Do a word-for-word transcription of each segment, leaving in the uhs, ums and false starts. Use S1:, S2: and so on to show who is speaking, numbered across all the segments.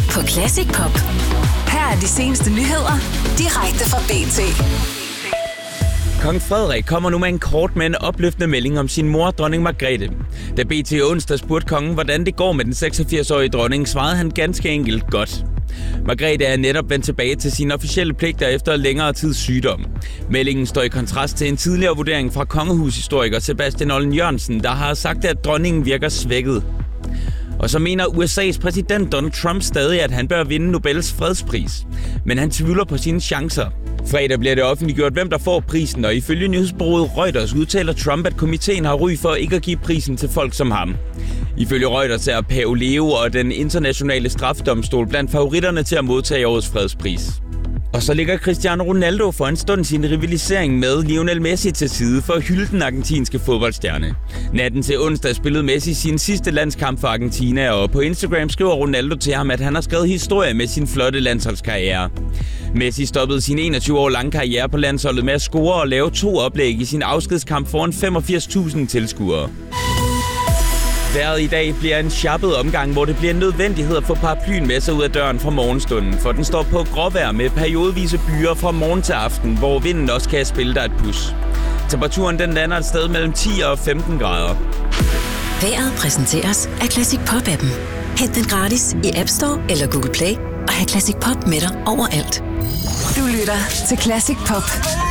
S1: på Classic Pop. Her er de seneste nyheder direkte fra B T.
S2: Kong Frederik kommer nu med en kort, men opløftende melding om sin mor, dronning Margrethe. Da B T onsdag spurgte kongen, hvordan det går med den seksogfirs-årige dronning, svarede han ganske enkelt godt. Margrethe er netop vendt tilbage til sine officielle pligter efter længere tids sygdom. Meldingen står i kontrast til en tidligere vurdering fra kongehushistoriker Sebastian Olden Jørgensen, der har sagt, at dronningen virker svækket. Og så mener U S A's præsident Donald Trump stadig, at han bør vinde Nobels fredspris. Men han tvivler på sine chancer. Fredag bliver det offentliggjort, hvem der får prisen, og ifølge nyhedsbureauet Reuters udtaler Trump, at komiteen har ry for ikke at give prisen til folk som ham. Ifølge Reuters er Pave Leo og den internationale strafdomstol blandt favoritterne til at modtage årets fredspris. Og så ligger Cristiano Ronaldo for en stund sin rivalisering med Lionel Messi til side for at hylde den argentinske fodboldstjerne. Natten til onsdag spillede Messi sin sidste landskamp for Argentina, og på Instagram skriver Ronaldo til ham, at han har skrevet historie med sin flotte landsholdskarriere. Messi stoppede sin enogtyve år lange karriere på landsholdet med at score og lave to oplæg i sin afskedskamp foran femogfirs tusind tilskuere. Vejret i dag bliver en sjappet omgang, hvor det bliver en nødvendighed at få paraplyen med sig ud af døren fra morgenstunden, for den står på gråvejr med periodevise byer fra morgen til aften, hvor vinden også kan spille dig et pus. Temperaturen den lander et sted mellem ti og femten grader.
S1: Vejret præsenteres af Classic Pop-appen. Hent den gratis i App Store eller Google Play og have Classic Pop med dig overalt. Du lytter til Classic Pop.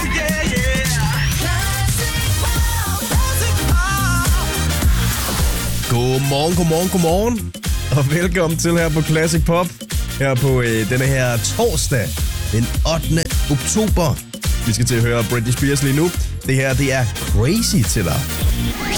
S3: Godmorgen, godmorgen, godmorgen, og velkommen til her på Classic Pop, her på øh, denne her torsdag, den ottende oktober. Vi skal til at høre Britney Spears lige nu. Det her, det er Crazy til dig.